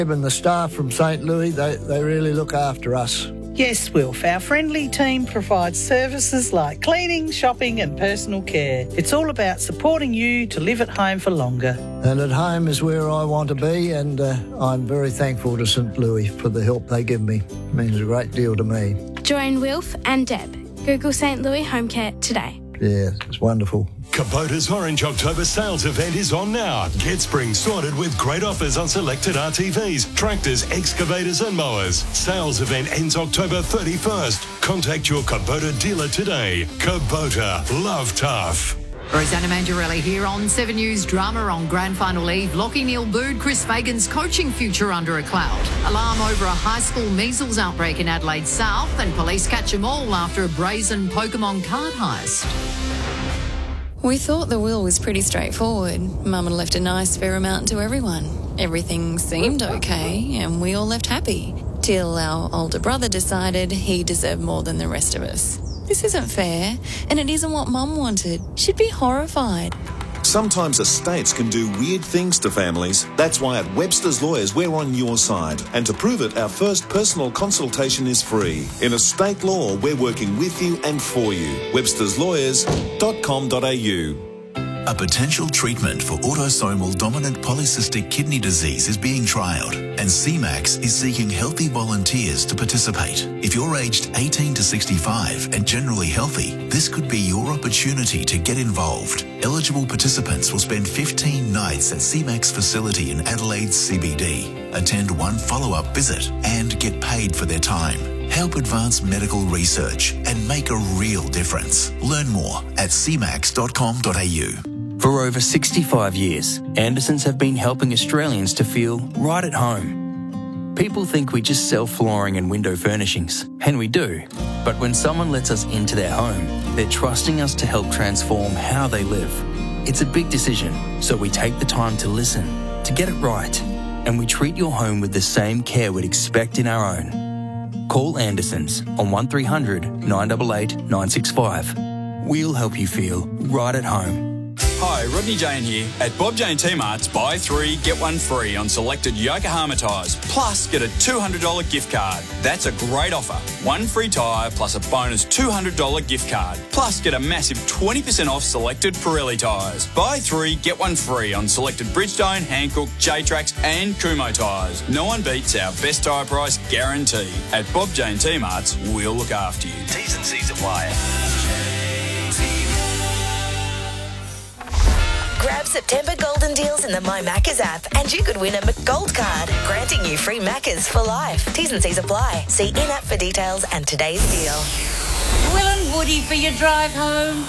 And the staff from St. Louis, they really look after us. Yes, Wilf, our friendly team provides services like cleaning, shopping and personal care. It's all about supporting you to live at home for longer. And at home is where I want to be, and I'm very thankful to St. Louis for the help they give me. It means a great deal to me. Join Wilf and Deb. Google St. Louis Home Care today. Yeah, it's wonderful. Kubota's Orange October sales event is on now. Get spring sorted with great offers on selected RTVs, tractors, excavators and mowers. Sales event ends October 31st. Contact your Kubota dealer today. Kubota, love tough. Rosanna Mangiarelli here on 7 News. Drama on grand final eve. Lachie Neale booed Chris Fagan's coaching future under a cloud. Alarm over a high school measles outbreak in Adelaide South, and police catch them all after a brazen Pokemon card heist. We thought the will was pretty straightforward. Mum had left a nice fair amount to everyone. Everything seemed okay and we all left happy. Till our older brother decided he deserved more than the rest of us. This isn't fair, and it isn't what Mum wanted. She'd be horrified. Sometimes estates can do weird things to families. That's why at Webster's Lawyers we're on your side. And to prove it, our first personal consultation is free. In estate law, we're working with you and for you. websterslawyers.com.au. A potential treatment for autosomal dominant polycystic kidney disease is being trialled, and CMAX is seeking healthy volunteers to participate. If you're aged 18 to 65 and generally healthy, this could be your opportunity to get involved. Eligible participants will spend 15 nights at CMAX facility in Adelaide's CBD, attend one follow-up visit and get paid for their time. Help advance medical research and make a real difference. Learn more at cmax.com.au. For over 65 years, Andersons have been helping Australians to feel right at home. People think we just sell flooring and window furnishings, and we do. But when someone lets us into their home, they're trusting us to help transform how they live. It's a big decision, so we take the time to listen, to get it right, and we treat your home with the same care we'd expect in our own. Call Andersons on 1300 988 965. We'll help you feel right at home. Hi, Rodney Jane here. At Bob Jane T-Mart's, buy 3, get 1 free on selected Yokohama tyres, plus get a $200 gift card. That's a great offer. 1 free tyre plus a bonus $200 gift card, plus get a massive 20% off selected Pirelli tyres. Buy 3, get 1 free on selected Bridgestone, Hankook, J-Trax and Kumho tyres. No one beats our best tyre price guarantee. At Bob Jane T-Mart's, we'll look after you. T's and C's apply. Grab September golden deals in the My Maccas app and you could win a McGold card, granting you free Maccas for life. T's and C's apply. See in-app for details and today's deal. Will and Woody for your drive home.